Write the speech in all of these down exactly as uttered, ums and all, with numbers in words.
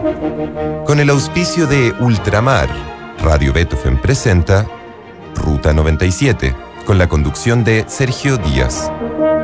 Con el auspicio de Ultramar, Radio Beethoven presenta Ruta noventa y siete, con la conducción de Sergio Díaz.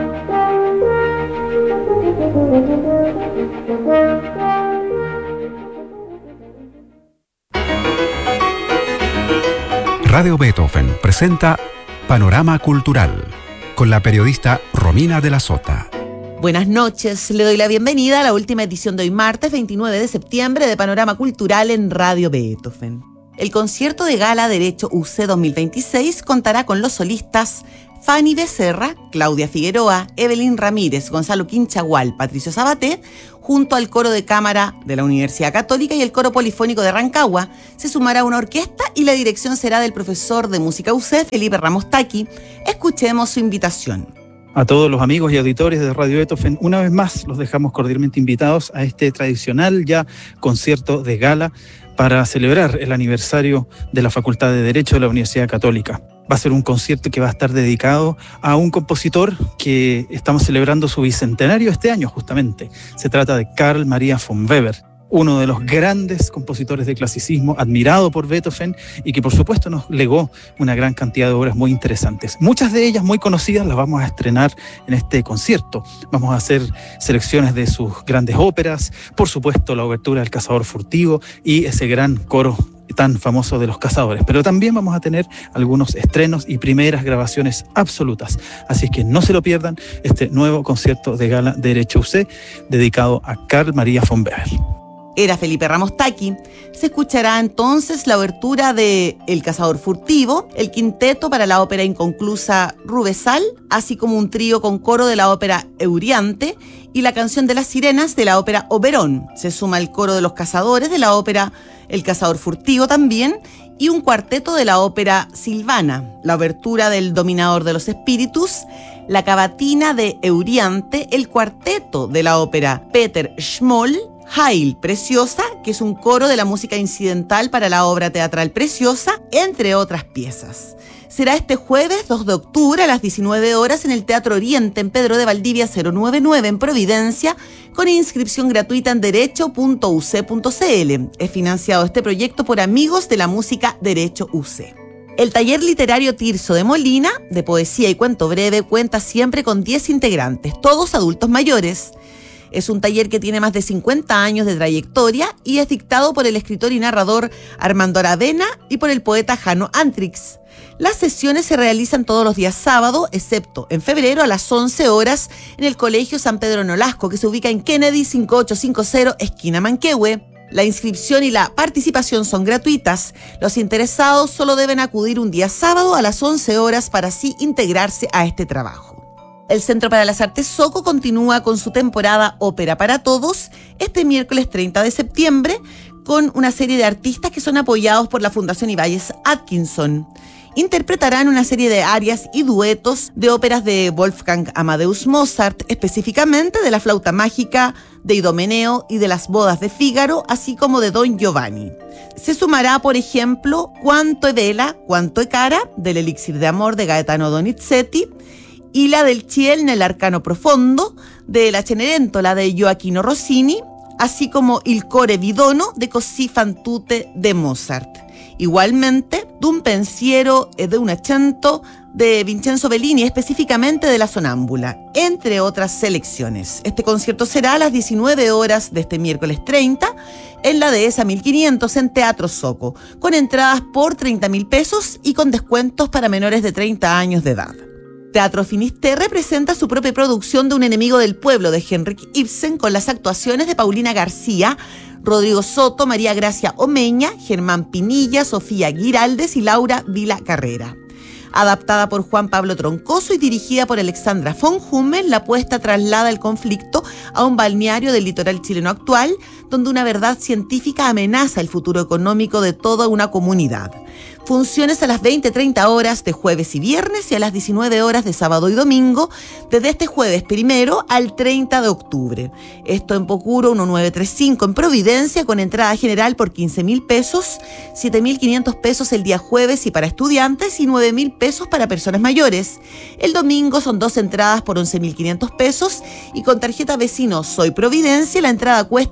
Radio Beethoven presenta Panorama Cultural, con la periodista Romina de la Sota. Buenas noches, le doy la bienvenida a la última edición de hoy martes veintinueve de septiembre de Panorama Cultural en Radio Beethoven. El concierto de gala Derecho U C dos mil veintiséis contará con los solistas Fanny Becerra, Claudia Figueroa, Evelyn Ramírez, Gonzalo Quinchagual, Patricio Sabaté, junto al coro de cámara de la Universidad Católica y el coro polifónico de Rancagua. Se sumará una orquesta y la dirección será del profesor de música U C, Felipe Ramos Taqui. Escuchemos su invitación. A todos los amigos y auditores de Radio Beethoven, una vez más los dejamos cordialmente invitados a este tradicional ya concierto de gala para celebrar el aniversario de la Facultad de Derecho de la Universidad Católica. Va a ser un concierto que va a estar dedicado a un compositor que estamos celebrando su bicentenario este año justamente. Se trata de Carl Maria von Weber, uno de los grandes compositores de clasicismo, admirado por Beethoven y que por supuesto nos legó una gran cantidad de obras muy interesantes. Muchas de ellas muy conocidas las vamos a estrenar en este concierto. Vamos a hacer selecciones de sus grandes óperas, por supuesto la obertura del Cazador Furtivo y ese gran coro tan famoso de los cazadores, pero también vamos a tener algunos estrenos y primeras grabaciones absolutas, así es que no se lo pierdan este nuevo concierto de gala Derecho U C dedicado a Carl Maria von Weber. Era Felipe Ramos Taqui. Se escuchará entonces la obertura de El Cazador Furtivo, el quinteto para la ópera inconclusa Rubesal, así como un trío con coro de la ópera Euryante y la canción de las sirenas de la ópera Oberón. Se suma el coro de los cazadores de la ópera El Cazador Furtivo también y un cuarteto de la ópera Silvana, la obertura del Dominador de los Espíritus, la cavatina de Euryante, el cuarteto de la ópera Peter Schmoll, Heil Preciosa, que es un coro de la música incidental para la obra teatral Preciosa, entre otras piezas. Será este jueves dos de octubre a las diecinueve horas en el Teatro Oriente en Pedro de Valdivia cero noventa y nueve en Providencia, con inscripción gratuita en derecho punto u ce punto ce ele. Es financiado este proyecto por amigos de la música Derecho U C. El taller literario Tirso de Molina, de poesía y cuento breve, cuenta siempre con diez integrantes, todos adultos mayores. Es un taller que tiene más de cincuenta años de trayectoria y es dictado por el escritor y narrador Armando Aravena y por el poeta Jano Antrix. Las sesiones se realizan todos los días sábado, excepto en febrero a las once horas en el Colegio San Pedro Nolasco, que se ubica en Kennedy cinco ocho cinco cero, esquina Manquehue. La inscripción y la participación son gratuitas. Los interesados solo deben acudir un día sábado a las once horas para así integrarse a este trabajo. El Centro para las Artes Soco continúa con su temporada Ópera para Todos este miércoles treinta de septiembre con una serie de artistas que son apoyados por la Fundación Ibáñez Atkinson. Interpretarán una serie de arias y duetos de óperas de Wolfgang Amadeus Mozart, específicamente de la Flauta Mágica, de Idomeneo y de las Bodas de Fígaro, así como de Don Giovanni. Se sumará, por ejemplo, Quanto e Vela, Quanto e Cara, del Elixir de Amor de Gaetano Donizetti, y la del Ciel nel Arcano Profondo, de la Cenerentola de Gioacchino Rossini, así como Il Core Vidono de Così fan tutte de Mozart. Igualmente, D'un pensiero e de un accento de Vincenzo Bellini, específicamente de La Sonámbula, entre otras selecciones. Este concierto será a las diecinueve horas de este miércoles treinta en la Dehesa mil quinientos en Teatro Soco, con entradas por treinta mil pesos y con descuentos para menores de treinta años de edad. Teatro Finisterre presenta su propia producción de Un enemigo del pueblo de Henrik Ibsen con las actuaciones de Paulina García, Rodrigo Soto, María Gracia Omeña, Germán Pinilla, Sofía Giraldes y Laura Vila Carrera. Adaptada por Juan Pablo Troncoso y dirigida por Alexandra von Hummel, la puesta traslada el conflicto a un balneario del litoral chileno actual, donde una verdad científica amenaza el futuro económico de toda una comunidad. Funciones a las veinte treinta horas de jueves y viernes y a las diecinueve horas de sábado y domingo, desde este jueves primero al treinta de octubre. Esto en Pocuro mil novecientos treinta y cinco en Providencia, con entrada general por quince mil pesos, siete mil quinientos pesos el día jueves y para estudiantes y nueve mil pesos para personas mayores. El domingo son dos entradas por once mil quinientos pesos y con tarjeta vecino Soy Providencia la entrada cuesta diez mil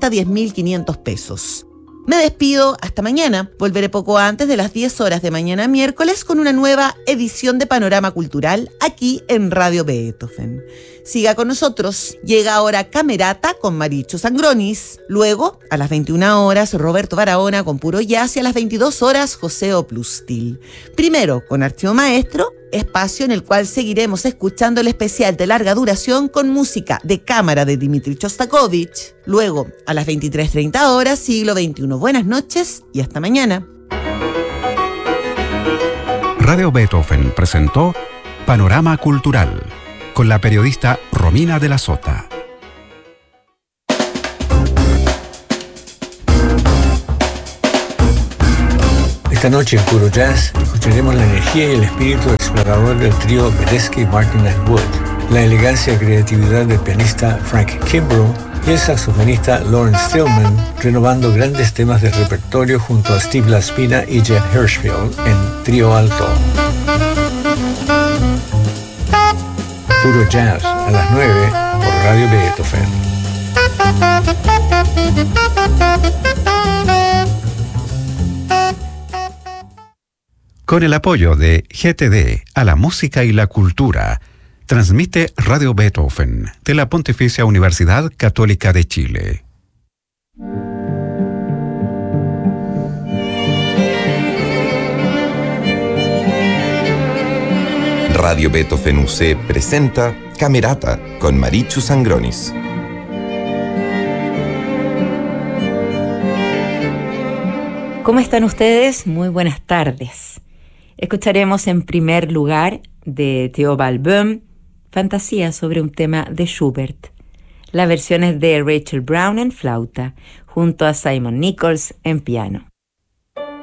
mil quinientos pesos. Me despido hasta mañana. Volveré poco antes de las diez horas de mañana miércoles con una nueva edición de Panorama Cultural aquí en Radio Beethoven. Siga con nosotros. Llega ahora Camerata con Marichu Sangronis. Luego, a las veintiuna horas, Roberto Barahona con Puro Jazz y a las veintidós horas, José Oplustil. Primero, con Archivo Maestro, espacio en el cual seguiremos escuchando el especial de larga duración con música de cámara de Dmitri Shostakovich. Luego, a las veintitrés treinta horas, Siglo veintiuno. Buenas noches y hasta mañana. Radio Beethoven presentó Panorama Cultural con la periodista Romina de la Sota. Esta noche en Puro Jazz escucharemos la energía y el espíritu explorador del trío Medeski, Martin and Wood, la elegancia y creatividad del pianista Frank Kimbrough y el saxofonista Lawrence Stillman, renovando grandes temas del repertorio junto a Steve Laspina y Jeff Hirschfield en trío alto. Puro Jazz a las nueve por Radio Beethoven. Con el apoyo de G T D a la música y la cultura, transmite Radio Beethoven de la Pontificia Universidad Católica de Chile. Radio Beethoven U C presenta Camerata con Marichu Sangronis. ¿Cómo están ustedes? Muy buenas tardes. Escucharemos en primer lugar de Theobald Böhm, Fantasía sobre un tema de Schubert. La versión es de Rachel Brown en flauta, junto a Simon Nichols en piano.